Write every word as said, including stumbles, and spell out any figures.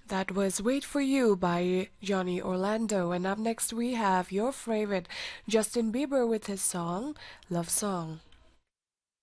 That was Wait For You by Johnny Orlando. And up next we have your favorite Justin Bieber with his song, Love Song.